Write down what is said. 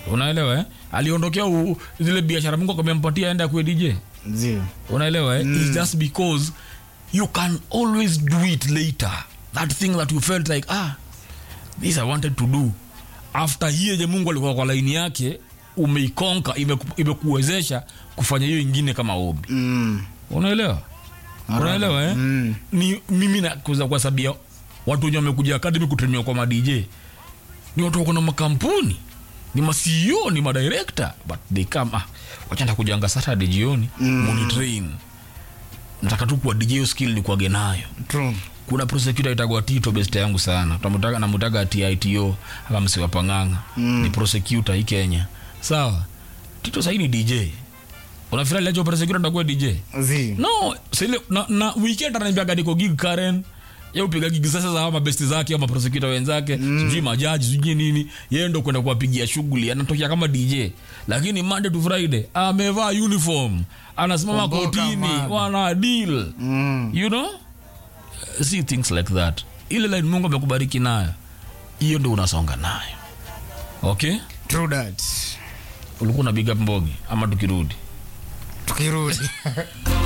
Unaelewa aliondokea zile biashara Mungu akampatia aenda kwa DJ. Ndio. Unaelewa it's just because you can always do it later. That thing that you felt like this I wanted to do after hiyo Mungu alikuwa kwa line yake umeikonka imekuwezesha kufanya hiyo nyingine kama hobby. Unaelewa ni mimi na kuza kwa sababu watu wenye wamekuja academy kutrainiwa kwa ma DJ ni watu wako na makampuni, ni ma CEO, ni ma director, but they come wachanda kujanga Saturday jioni monitrain. Nataka tu kwa DJ skill ni kwa genayo. True. Kuna prosecutor itagwa Tito best yangu sana. Namutaka TITO kama msiwa Panganga. Ni prosecutor hii Kenya. Sawa. Tito sasa ni DJ. Unafikiri leo prosecutor atakuwa DJ? No, sile na weekend ananiambia niko gig Karen. Yeye upiga gig sasa za best zake ama prosecutor wenzake, sijui majaji, sijui nini. Yeye ndo kwenda kuwapigia shughuli, anatokea kama DJ. Lakini Monday to Friday amevaa uniform. Anasimama kotini, wana deal. You know? See things like that. Ile line Mungu amekubariki nayo, hiyo ndio unasonga nayo. Okay? True that. Ulikuwa na big up Mbogi ama tukirudi?